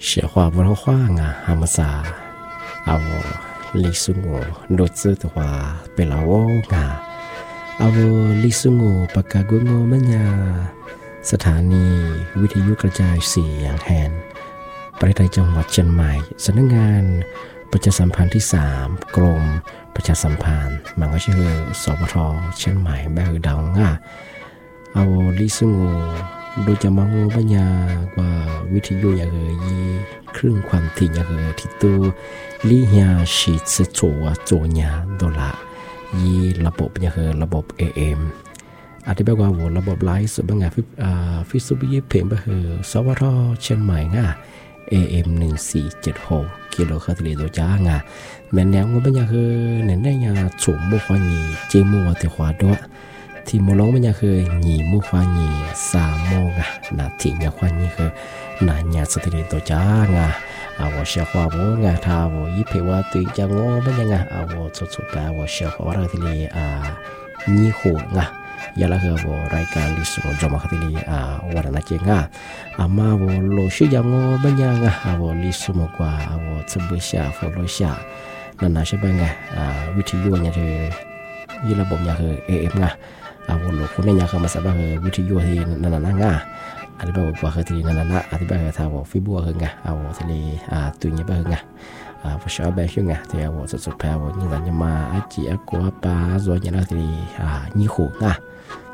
写话不老话啊，阿么啥，阿我历史我录制的话被老我啊，阿我历史我ปากกากุงมันยาสถานีวิทยุกระจายเสียงแห่งประเทศจังหวัดเชียงใหม่สำนักงานประชาสัมพันธ์ที่3กรมประชาสัมพันธ์มันก็ชื่อสปท.เชียงใหม่แบบดังอ่ะเอาลิซุงโดยจะมองปัญญาว่าวิทยุอย่างยีครึ่งความถี่อย่างที่ตัวลิฮาชิดจะโจญาโดละยีระบบอย่างระบบ AM อธิบายว่าระบบไลฟ์สุดบางอย่างฟิสุบิเพลงแบบสปท.เชียงใหม่ง่ะAM 1476กิโลเฮิรตซ์ตัวจ้างะแม่นแนวก็เป็นอย่างคือเน้นได้ยาสูงมุขวานีเจมัวที่ขวาด้วยที่มลงเป็นอย่างคือหนีมุขวานี3โมงะนาทียาขวานีคือนานยาสติตัวจ้างะเอาว่าเชื่อว่าโมงะถ้าว่ายิเพว่าตัวจะงอเป็นยังไงเอาว่าสุดๆแต่ว่าเชื่อว่าเราที่นี่นี่โหงะยาละคือว่ารายการลิสุจอมาที่นี่วันนั้นเจงะมาว่าโลชิยังงอเป็นยังไงว่าลิสุมกว่าว่าจะเบื่อชาฟอลชานั่นน่ะใช่ไหมไงวิทยุเนี่ยคือยี่ระบบเนี่ยคือ AM ไงว่าโลคนเนี่ยคือมาสับคือวิทยุที่นั่นน่ะง่ะอธิบายว่าคือที่นั่นน่ะอธิบายถ้าว่าฟิบัวคือไงว่าที่นี่ตัวนี้เป็นไงภาษาแบบชื่อไงที่ว่าสุดๆแปลว่านี่เราจะมาจีอกัวปลาส่วนอย่างนั้นที่นี่หูไง